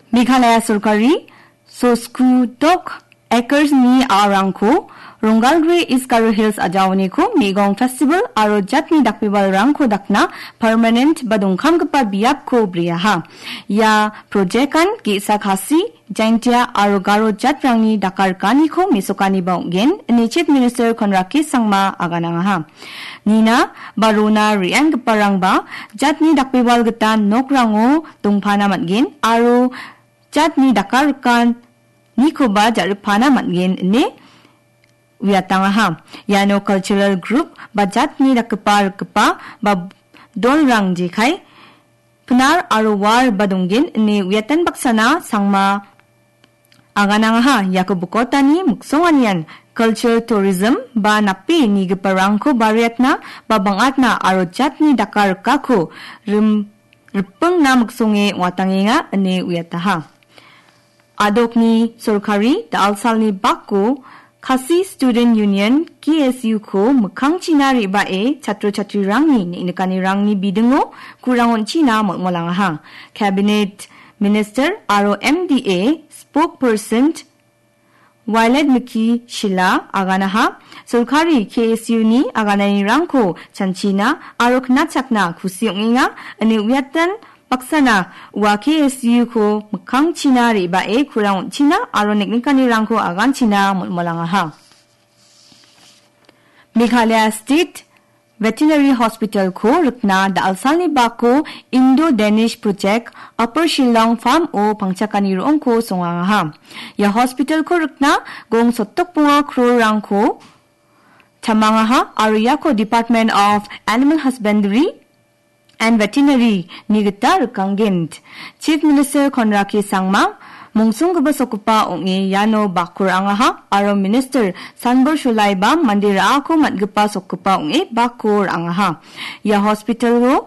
Meghalaya Sarkari Soskudok Acres ni arangko Rongalgre Iskaro Hills ajawni ko Megong Festival aro jatni dakpibal rangko dakna permanent badungkam kepa biap ko briaha. Ya proyekan gisa khasi jaintia aro garo jatrangni dakar kani ko mesokani baungen ni Chief Minister Konraki Sangma aganangaha. Nina baruna riang keparang ba jatni dakpibal getan nokrango tungpana matgen aro jatni dakar kan nikoba jarupana matgen ne Wiatangaha Yano Cultural Group bajatni dakepar kepa ba dolrang jikai penar arwar badungin ni wiatan baksana sangma aganangaha yakubukotani muksonganian culture tourism ba napi ni geparangko bariatna babangatna aro jatni dakar kako ripeng na muksonge watanginga ni wiataha adokni sorkari daalsalni bakko Khasi Student Union KSU ko mukhang China ribae chatro-chatri rangni nikani rangni bidungo kurangon China molmolangaha. Cabinet Minister aro MDA spokesperson Violet Miki Shila aganaha Sarkari KSU ni aganani rangko chan China aro knachakna kusiunginga ani wiatan Paksana wa KSU ko mukhang China ribae kurang China aro niknikani rangko agan China molmolangaha. Meghalaya State Veterinary Hospital ko rukna daalsalni bako Indo-Danish Project Upper Shillong Farm o pangchakani roong ko songangaha. Ya hospital ko rukna gong sotok bunga crore rangko tamangaha aro yako Department of Animal Husbandry and Veterinary Nigita Rukangint. Chief Minister Konraki Sangma Mungsung Kubasokupa Ungi Yano Bakurangaha Aro Minister Sanbor Shulaiba Mandira Ako Matgupa Sokupa Ungi Bakur Angaha. Ya Hospital Ro